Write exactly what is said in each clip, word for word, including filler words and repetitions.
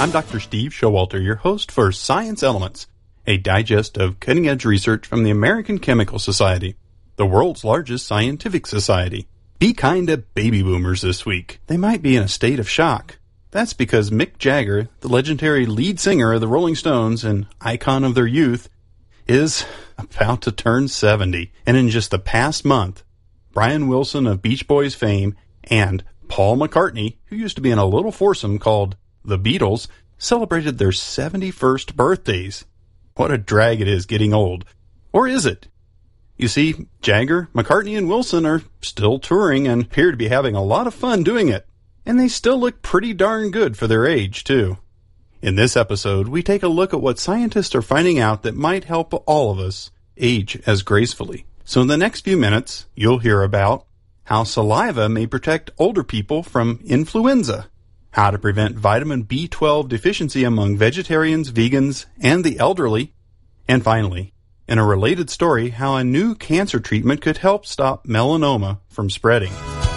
I'm Doctor Steve Showalter, your host for Science Elements, a digest of cutting-edge research from the American Chemical Society, the world's largest scientific society. Be kind to baby boomers this week. They might be in a state of shock. That's because Mick Jagger, the legendary lead singer of the Rolling Stones and icon of their youth, is about to turn seventy. And in just the past month, Brian Wilson of Beach Boys fame and Paul McCartney, who used to be in a little foursome called the Beatles, celebrated their seventy-first birthdays. What a drag it is getting old. Or is it? You see, Jagger, McCartney, and Wilson are still touring and appear to be having a lot of fun doing it. And they still look pretty darn good for their age, too. In this episode, we take a look at what scientists are finding out that might help all of us age as gracefully. So in the next few minutes, you'll hear about how saliva may protect older people from influenza, how to prevent vitamin B twelve deficiency among vegetarians, vegans, and the elderly, and finally, in a related story, how a new cancer treatment could help stop melanoma from spreading.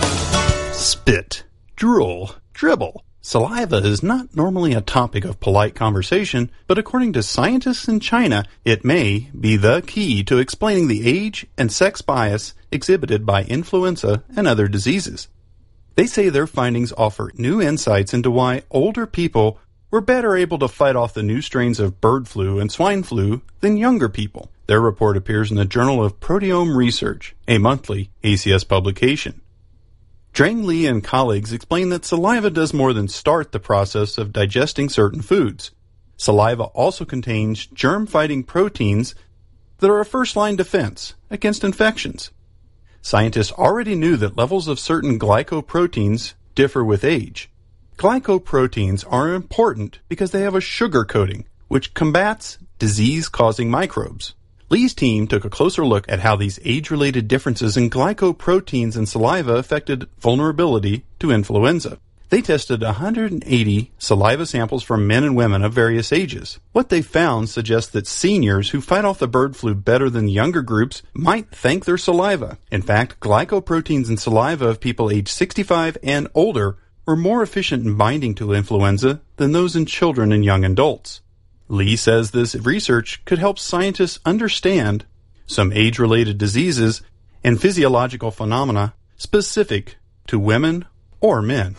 Spit, drool, dribble. Saliva is not normally a topic of polite conversation, but according to scientists in China, it may be the key to explaining the age and sex bias exhibited by influenza and other diseases. They say their findings offer new insights into why older people were better able to fight off the new strains of bird flu and swine flu than younger people. Their report appears in the Journal of Proteome Research, a monthly A C S publication. Drang Li and colleagues explain that saliva does more than start the process of digesting certain foods. Saliva also contains germ-fighting proteins that are a first-line defense against infections. Scientists already knew that levels of certain glycoproteins differ with age. Glycoproteins are important because they have a sugar coating, which combats disease-causing microbes. Lee's team took a closer look at how these age-related differences in glycoproteins in saliva affected vulnerability to influenza. They tested one hundred eighty saliva samples from men and women of various ages. What they found suggests that seniors who fight off the bird flu better than younger groups might thank their saliva. In fact, glycoproteins in saliva of people aged sixty-five and older were more efficient in binding to influenza than those in children and young adults. Lee says this research could help scientists understand some age-related diseases and physiological phenomena specific to women or men.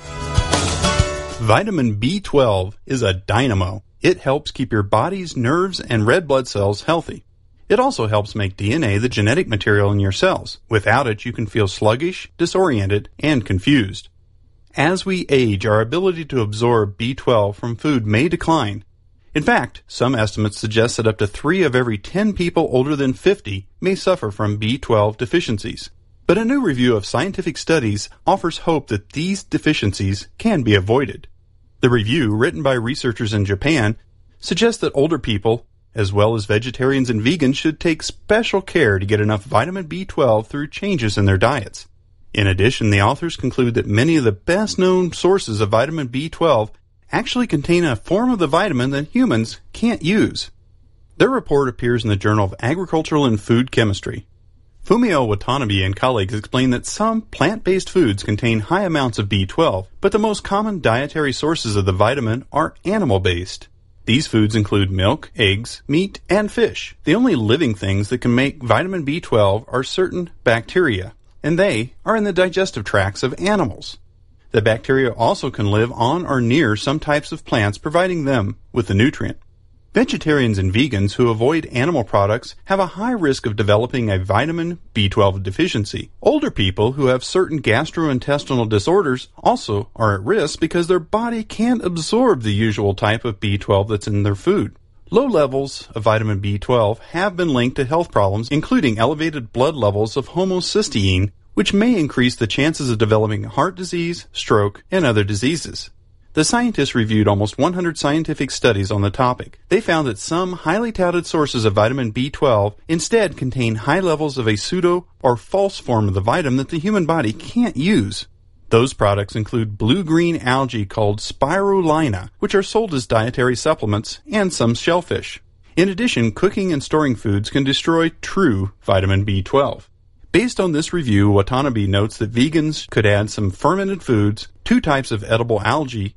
Vitamin B twelve is a dynamo. It helps keep your body's nerves and red blood cells healthy. It also helps make D N A the genetic material in your cells. Without it, you can feel sluggish, disoriented, and confused. As we age, our ability to absorb B twelve from food may decline. In fact, some estimates suggest that up to three of every ten people older than fifty may suffer from B twelve deficiencies. But a new review of scientific studies offers hope that these deficiencies can be avoided. The review, written by researchers in Japan, suggests that older people, as well as vegetarians and vegans, should take special care to get enough vitamin B twelve through changes in their diets. In addition, the authors conclude that many of the best-known sources of vitamin B twelve actually contain a form of the vitamin that humans can't use. Their report appears in the Journal of Agricultural and Food Chemistry. Fumio Watanabe and colleagues explain that some plant-based foods contain high amounts of B twelve, but the most common dietary sources of the vitamin are animal-based. These foods include milk, eggs, meat, and fish. The only living things that can make vitamin B twelve are certain bacteria, and they are in the digestive tracts of animals. The bacteria also can live on or near some types of plants, providing them with the nutrient. Vegetarians and vegans who avoid animal products have a high risk of developing a vitamin B twelve deficiency. Older people who have certain gastrointestinal disorders also are at risk because their body can't absorb the usual type of B twelve that's in their food. Low levels of vitamin B twelve have been linked to health problems, including elevated blood levels of homocysteine, which may increase the chances of developing heart disease, stroke, and other diseases. The scientists reviewed almost one hundred scientific studies on the topic. They found that some highly touted sources of vitamin B twelve instead contain high levels of a pseudo or false form of the vitamin that the human body can't use. Those products include blue-green algae called spirulina, which are sold as dietary supplements, and some shellfish. In addition, cooking and storing foods can destroy true vitamin B twelve. Based on this review, Watanabe notes that vegans could add some fermented foods, two types of edible algae,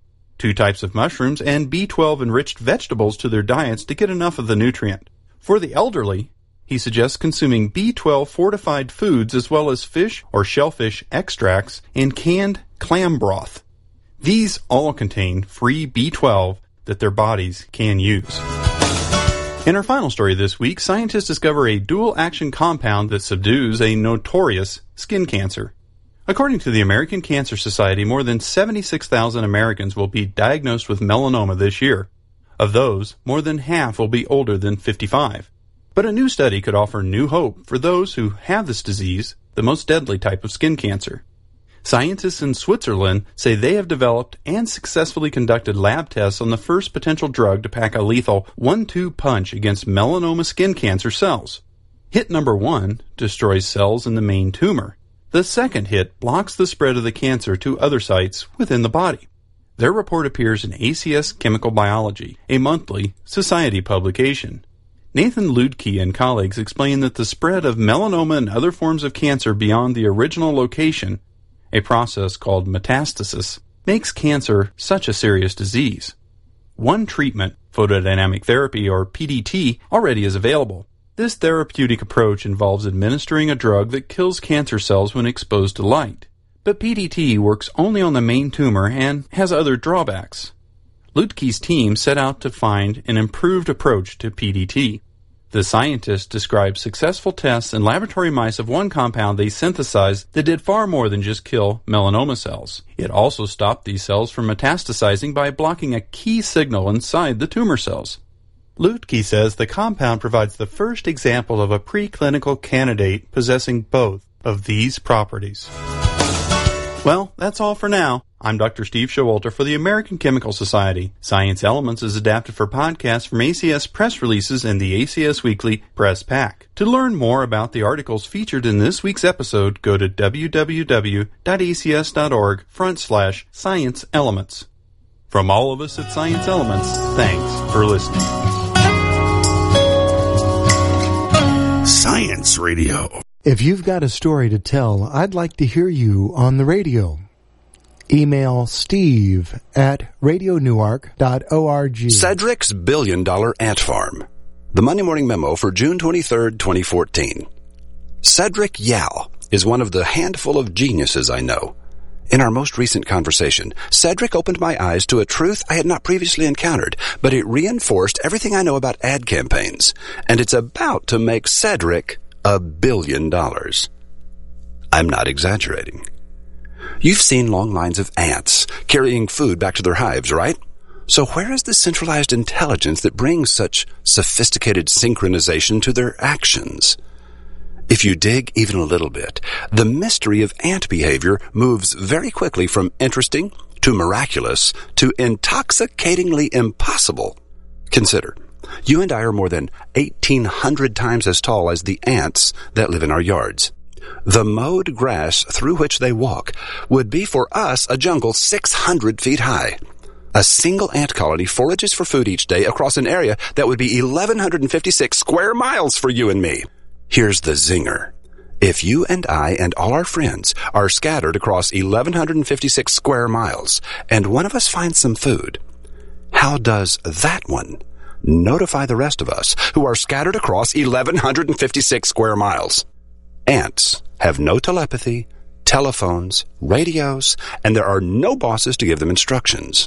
two types of mushrooms, and B twelve-enriched vegetables to their diets to get enough of the nutrient. For the elderly, he suggests consuming B twelve-fortified foods as well as fish or shellfish extracts and canned clam broth. These all contain free B twelve that their bodies can use. In our final story this week, scientists discover a dual-action compound that subdues a notorious skin cancer. According to the American Cancer Society, more than seventy-six thousand Americans will be diagnosed with melanoma this year. Of those, more than half will be older than fifty-five. But a new study could offer new hope for those who have this disease, the most deadly type of skin cancer. Scientists in Switzerland say they have developed and successfully conducted lab tests on the first potential drug to pack a lethal one two punch against melanoma skin cancer cells. Hit number one destroys cells in the main tumor. The second hit blocks the spread of the cancer to other sites within the body. Their report appears in A C S Chemical Biology, a monthly society publication. Nathan Ludke and colleagues explain that the spread of melanoma and other forms of cancer beyond the original location, a process called metastasis, makes cancer such a serious disease. One treatment, photodynamic therapy or P D T, already is available. This therapeutic approach involves administering a drug that kills cancer cells when exposed to light. But P D T works only on the main tumor and has other drawbacks. Ludke's team set out to find an improved approach to P D T. The scientists described successful tests in laboratory mice of one compound they synthesized that did far more than just kill melanoma cells. It also stopped these cells from metastasizing by blocking a key signal inside the tumor cells. Ludke says the compound provides the first example of a preclinical candidate possessing both of these properties. Well, that's all for now. I'm Doctor Steve Showalter for the American Chemical Society. Science Elements is adapted for podcasts from A C S Press Releases and the A C S Weekly Press Pack. To learn more about the articles featured in this week's episode, go to w w w dot a c s dot org front slash science elements. From all of us at Science Elements, thanks for listening. Science Radio. If you've got a story to tell, I'd like to hear you on the radio. Email steve at radio newark dot org. Cedric's Billion Dollar Ant Farm. The Monday Morning Memo for June twenty-third, twenty fourteen. Cedric Yao is one of the handful of geniuses I know. In our most recent conversation, Cedric opened my eyes to a truth I had not previously encountered, but it reinforced everything I know about ad campaigns, and it's about to make Cedric a billion dollars. I'm not exaggerating. You've seen long lines of ants carrying food back to their hives, right? So where is the centralized intelligence that brings such sophisticated synchronization to their actions? If you dig even a little bit, the mystery of ant behavior moves very quickly from interesting to miraculous to intoxicatingly impossible. Consider, you and I are more than eighteen hundred times as tall as the ants that live in our yards. The mowed grass through which they walk would be for us a jungle six hundred feet high. A single ant colony forages for food each day across an area that would be eleven fifty-six square miles for you and me. Here's the zinger. If you and I and all our friends are scattered across eleven fifty-six square miles, and one of us finds some food, how does that one notify the rest of us who are scattered across eleven fifty-six square miles? Ants have no telepathy, telephones, radios, and there are no bosses to give them instructions.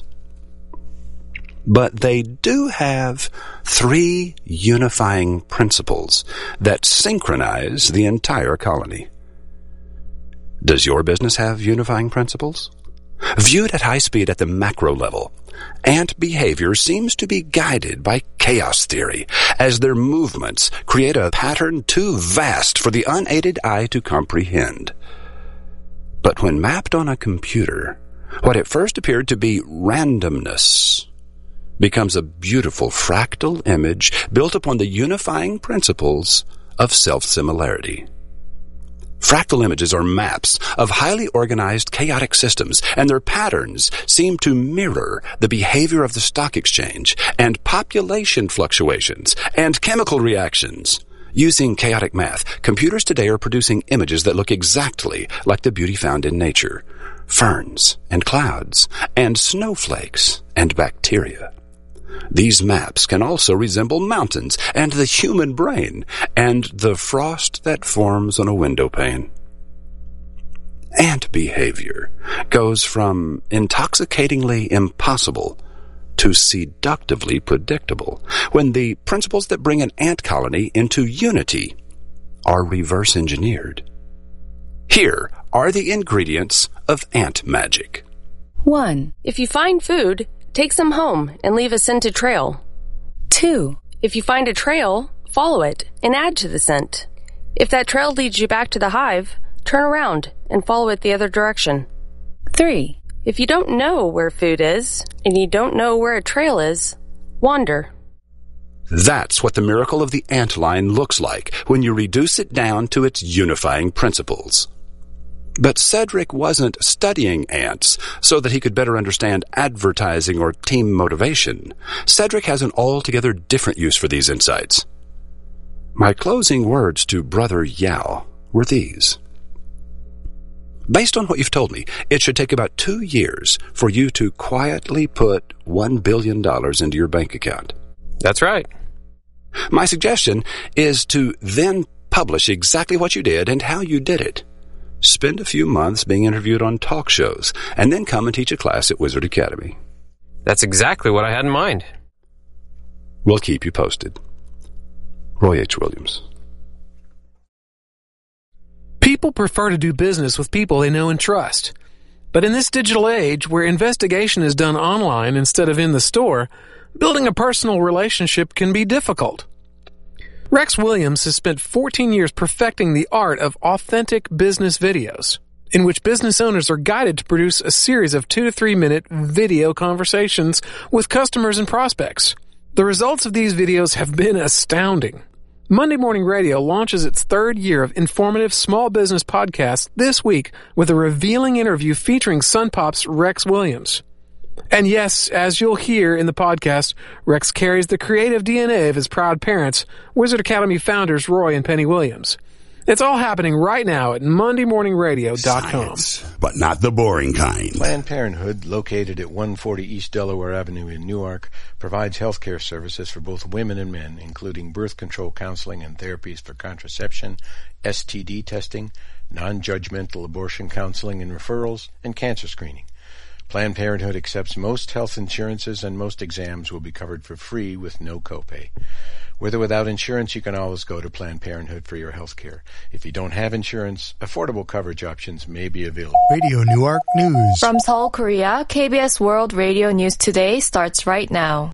But they do have three unifying principles that synchronize the entire colony. Does your business have unifying principles? Viewed at high speed at the macro level, ant behavior seems to be guided by chaos theory, as their movements create a pattern too vast for the unaided eye to comprehend. But when mapped on a computer, what at first appeared to be randomness becomes a beautiful fractal image built upon the unifying principles of self-similarity. Fractal images are maps of highly organized chaotic systems, and their patterns seem to mirror the behavior of the stock exchange and population fluctuations and chemical reactions. Using chaotic math, computers today are producing images that look exactly like the beauty found in nature. ferns and clouds and snowflakes and bacteria. These maps can also resemble mountains and the human brain and the frost that forms on a window pane. Ant behavior goes from intoxicatingly impossible to seductively predictable when the principles that bring an ant colony into unity are reverse engineered. Here are the ingredients of ant magic. one. If you find food, take some home and leave a scented trail. two. If you find a trail, follow it and add to the scent. If that trail leads you back to the hive, turn around and follow it the other direction. three. If you don't know where food is and you don't know where a trail is, wander. That's what the miracle of the antline looks like when you reduce it down to its unifying principles. But Cedric wasn't studying ants so that he could better understand advertising or team motivation. Cedric has an altogether different use for these insights. My closing words to Brother Yao were these. Based on what you've told me, it should take about two years for you to quietly put one billion dollars into your bank account. That's right. My suggestion is to then publish exactly what you did and how you did it. Spend a few months being interviewed on talk shows, and then come and teach a class at Wizard Academy. That's exactly what I had in mind. We'll keep you posted. Roy H. Williams. People prefer to do business with people they know and trust. But in this digital age, where investigation is done online instead of in the store, building a personal relationship can be difficult. Rex Williams has spent fourteen years perfecting the art of authentic business videos, in which business owners are guided to produce a series of two to three minute video conversations with customers and prospects. The results of these videos have been astounding. Monday Morning Radio launches its third year of informative small business podcasts this week with a revealing interview featuring Sun Pop's Rex Williams. And yes, as you'll hear in the podcast, Rex carries the creative D N A of his proud parents, Wizard Academy founders Roy and Penny Williams. It's all happening right now at monday morning radio dot com. Science, but not the boring kind. Planned Parenthood, located at one forty East Delaware Avenue in Newark, provides health care services for both women and men, including birth control counseling and therapies for contraception, S T D testing, non-judgmental abortion counseling and referrals, and cancer screening. Planned Parenthood accepts most health insurances, and most exams will be covered for free with no copay. With or without insurance, you can always go to Planned Parenthood for your health care. If you don't have insurance, affordable coverage options may be available. Radio Newark News. From Seoul, Korea, K B S World Radio News Today starts right now.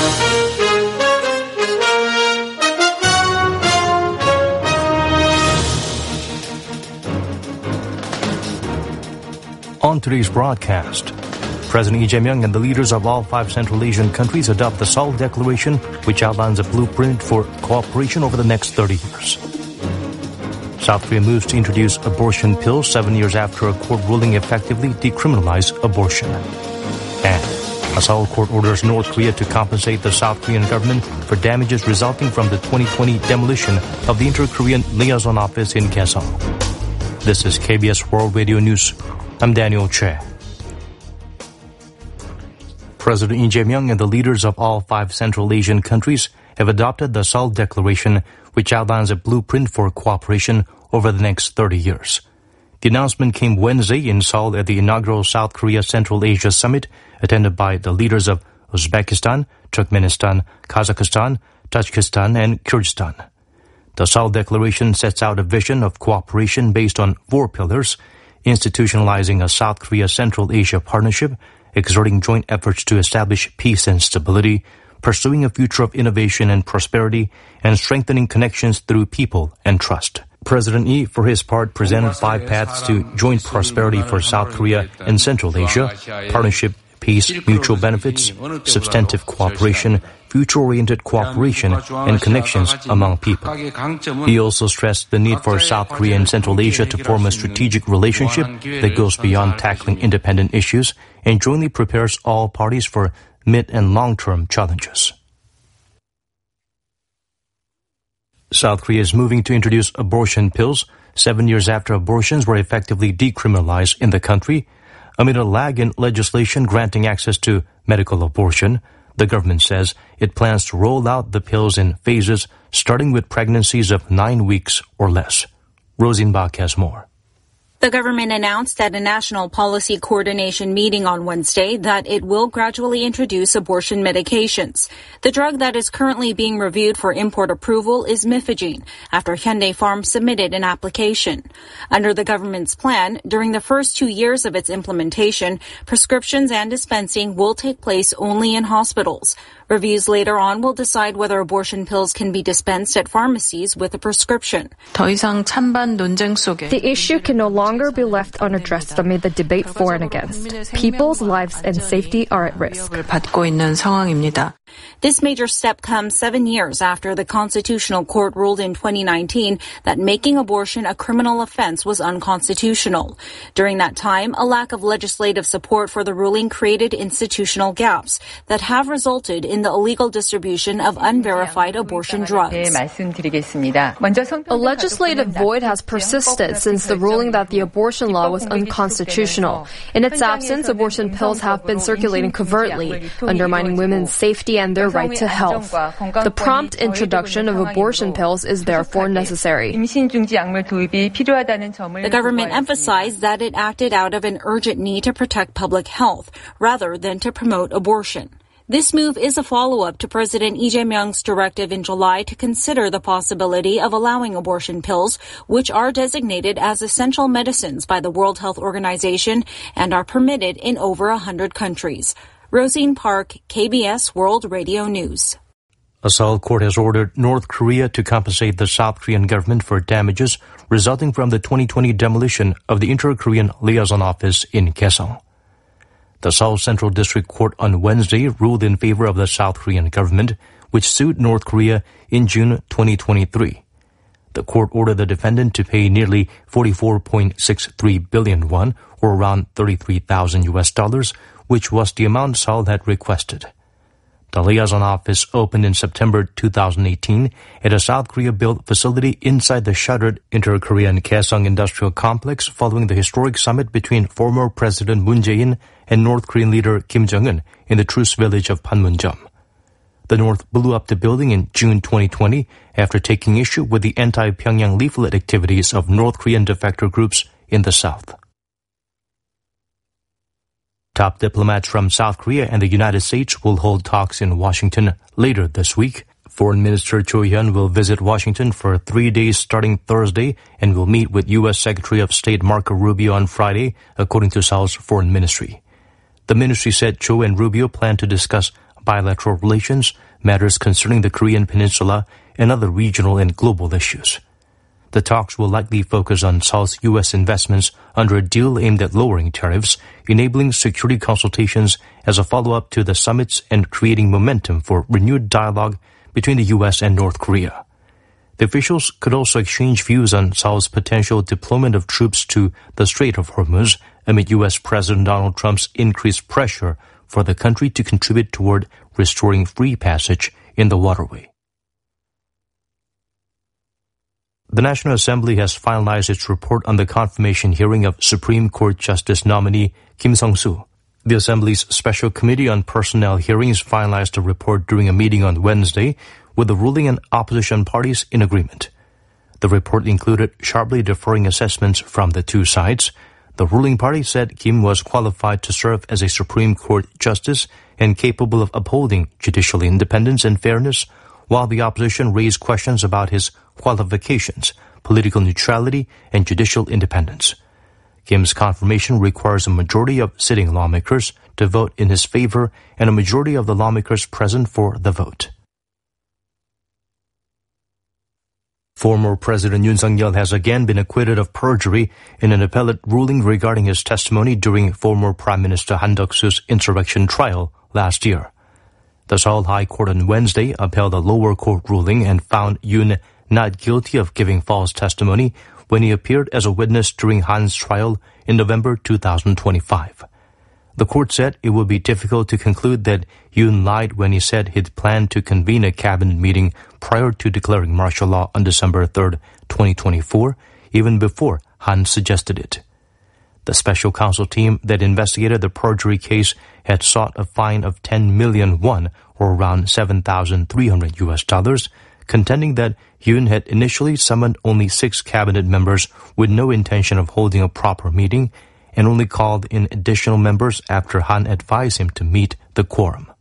On today's broadcast, President Lee Jae-myung and the leaders of all five Central Asian countries adopt the Seoul Declaration, which outlines a blueprint for cooperation over the next thirty years. South Korea moves to introduce abortion pills seven years after a court ruling effectively decriminalized abortion. And a Seoul court orders North Korea to compensate the South Korean government for damages resulting from the twenty twenty demolition of the Inter-Korean Liaison Office in Kaesong. This is K B S World Radio News. I'm Daniel Che. President Lee Jae-myung and the leaders of all five Central Asian countries have adopted the Seoul Declaration, which outlines a blueprint for cooperation over the next thirty years. The announcement came Wednesday in Seoul at the inaugural South Korea Central Asia Summit, attended by the leaders of Uzbekistan, Turkmenistan, Kazakhstan, Tajikistan, and Kyrgyzstan. The Seoul Declaration sets out a vision of cooperation based on four pillars: institutionalizing a South Korea Central Asia partnership, exerting joint efforts to establish peace and stability, pursuing a future of innovation and prosperity, and strengthening connections through people and trust. President Lee, for his part, presented five paths to joint prosperity for South Korea and Central Asia: partnership, peace, mutual benefits, substantive cooperation, future-oriented cooperation, and connections among people. He also stressed the need for South Korea and Central Asia to form a strategic relationship that goes beyond tackling independent issues and jointly prepares all parties for mid- and long-term challenges. South Korea is moving to introduce abortion pills seven years after abortions were effectively decriminalized in the country. Amid a lag in legislation granting access to medical abortion, the government says it plans to roll out the pills in phases, starting with pregnancies of nine weeks or less. Rosenbach has more. The government announced at a national policy coordination meeting on Wednesday that it will gradually introduce abortion medications. The drug that is currently being reviewed for import approval is Mifegyne, after Hyundai Farm submitted an application. Under the government's plan, during the first two years of its implementation, prescriptions and dispensing will take place only in hospitals. Reviews later on will decide whether abortion pills can be dispensed at pharmacies with a prescription. The issue can no longer be left unaddressed amid the debate for and against. People's lives and safety are at risk. This major step comes seven years after the Constitutional Court ruled in twenty nineteen that making abortion a criminal offense was unconstitutional. During that time, a lack of legislative support for the ruling created institutional gaps that have resulted in the illegal distribution of unverified abortion drugs. A legislative void has persisted since the ruling that the abortion law was unconstitutional. In its absence, abortion pills have been circulating covertly, undermining women's safety and their right to health. The prompt introduction of abortion pills is therefore necessary. The government emphasized that it acted out of an urgent need to protect public health, rather than to promote abortion. This move is a follow-up to President Lee Jae-myung's directive in July to consider the possibility of allowing abortion pills, which are designated as essential medicines by the World Health Organization and are permitted in over one hundred countries. Rosine Park, K B S World Radio News. A Seoul court has ordered North Korea to compensate the South Korean government for damages resulting from the twenty twenty demolition of the Inter-Korean Liaison Office in Kaesong. The Seoul Central District Court on Wednesday ruled in favor of the South Korean government, which sued North Korea in June twenty twenty-three. The court ordered the defendant to pay nearly forty-four point six three billion won, or around thirty-three thousand U S dollars, which was the amount Seoul had requested. The liaison office opened in September two thousand eighteen at a South Korea-built facility inside the shuttered Inter-Korean Kaesong Industrial Complex following the historic summit between former President Moon Jae-in and North Korean leader Kim Jong-un in the truce village of Panmunjom. The North blew up the building in June twenty twenty after taking issue with the anti-Pyongyang leaflet activities of North Korean defector groups in the South. Top diplomats from South Korea and the United States will hold talks in Washington later this week. Foreign Minister Cho Hyun will visit Washington for three days starting Thursday and will meet with U S Secretary of State Marco Rubio on Friday, according to Seoul's foreign ministry. The ministry said Cho and Rubio plan to discuss bilateral relations, matters concerning the Korean peninsula, and other regional and global issues. The talks will likely focus on Seoul's U S investments under a deal aimed at lowering tariffs, enabling security consultations as a follow-up to the summits and creating momentum for renewed dialogue between the U S and North Korea. The officials could also exchange views on Seoul's potential deployment of troops to the Strait of Hormuz amid U S President Donald Trump's increased pressure for the country to contribute toward restoring free passage in the waterway. The National Assembly has finalized its report on the confirmation hearing of Supreme Court Justice nominee Kim Sung-soo. The Assembly's Special Committee on Personnel Hearings finalized a report during a meeting on Wednesday, with the ruling and opposition parties in agreement. The report included sharply differing assessments from the two sides. The ruling party said Kim was qualified to serve as a Supreme Court justice and capable of upholding judicial independence and fairness, while the opposition raised questions about his qualifications, political neutrality, and judicial independence. Kim's confirmation requires a majority of sitting lawmakers to vote in his favor and a majority of the lawmakers present for the vote. Former President Yoon Suk-yeol has again been acquitted of perjury in an appellate ruling regarding his testimony during former Prime Minister Han Duck-soo's insurrection trial last year. The Seoul High Court on Wednesday upheld a lower court ruling and found Yoon not guilty of giving false testimony when he appeared as a witness during Han's trial in November two thousand twenty-five. The court said it would be difficult to conclude that Yoon lied when he said he'd planned to convene a cabinet meeting prior to declaring martial law on December third, twenty twenty-four, even before Han suggested it. The special counsel team that investigated the perjury case had sought a fine of ten million won, or around seven thousand three hundred U S dollars, contending that Yoon had initially summoned only six cabinet members with no intention of holding a proper meeting and only called in additional members after Han advised him to meet the quorum.